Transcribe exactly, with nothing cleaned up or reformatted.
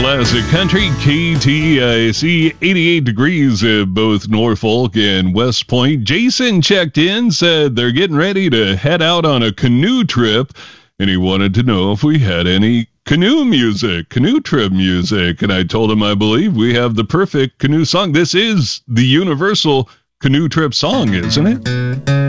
Classic Country, K T I C, eighty-eight degrees at both Norfolk and West Point. Jason checked in, said they're getting ready to head out on a canoe trip, and he wanted to know if we had any canoe music, canoe trip music. And I told him I believe we have the perfect canoe song. This is the universal canoe trip song, isn't it?